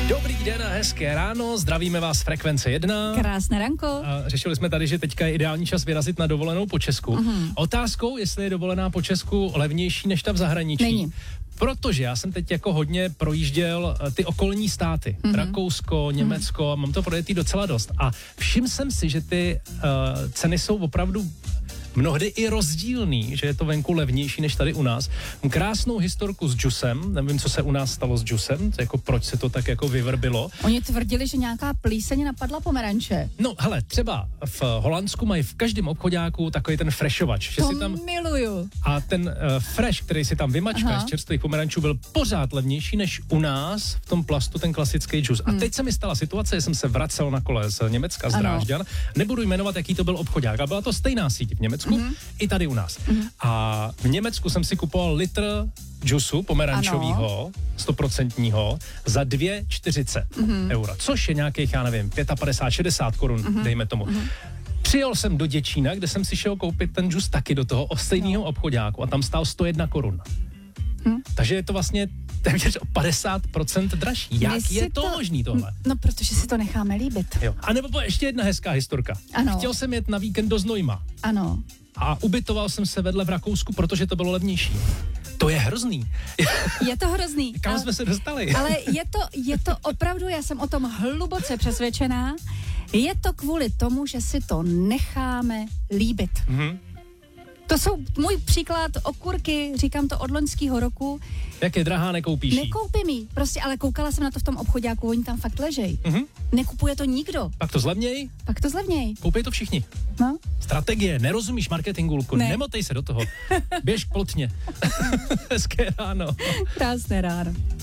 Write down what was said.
Dobrý den a hezké ráno, zdravíme vás z Frekvence 1. Krásné ranko. A řešili jsme tady, že teďka je ideální čas vyrazit na dovolenou po Česku. Otázkou, jestli je dovolená po Česku levnější než ta v zahraničí. Není. Protože já jsem teď jako hodně projížděl ty okolní státy. Rakousko, Německo, mám to projetý docela dost. A všiml jsem si, že ty ceny jsou opravdu mnohdy i rozdílný, že je to venku levnější než tady u nás. Mám krásnou historku s džusem, nevím, co se u nás stalo s džusem, jako proč se to tak jako vyvrbilo. Oni tvrdili, že nějaká plíseň napadla pomeranče. No hele, třeba v Holandsku mají v každém obchodáku takový ten freshovač. Že To si tam, miluju. a ten fresh, který si tam vymačkáš z čerstvých pomerančů, byl pořád levnější než u nás v tom plastu ten klasický džus. A teď se mi stala situace, že jsem se vracel na kole z Německa, z Drážďan. Nebudu jmenovat, jaký to byl obchodák, ale byla to stejná síť v Německu i tady u nás. A v Německu jsem si kupoval litr džusu pomerančovýho, 100% za 2,40 eura, což je nějakých, já nevím, 55-60 korun, dejme tomu. Přijel jsem do Děčína, kde jsem si šel koupit ten džus taky do toho stejného obchodáku a tam stál 101 korun. Takže je to vlastně téměř o 50% dražší. Jak je to možný tohle? No, protože si to necháme líbit. Jo. A nebo ještě jedna hezká historka. Ano. Chtěl jsem jet na víkend do Znojma. Ano. A ubytoval jsem se vedle v Rakousku, protože to bylo levnější. To je hrozný. Je to hrozný. Kam jsme se dostali? Ale je to opravdu, já jsem o tom hluboce přesvědčená, je to kvůli tomu, že si to necháme líbit. To jsou můj příklad okurky, říkám to od loňského roku. Jak je drahá, nekoupíš jí. Nekoupím jí, prostě, ale koukala jsem na to v tom obchodáku, oni tam fakt ležej. Nekupuje to nikdo. Pak to zlevněj, Pak to zlevněj. koupej to všichni. No. Strategie, nerozumíš marketingu, Luku, Ne. nemotej se do toho. Běž plotně. Hezké ráno. Krásné ráno.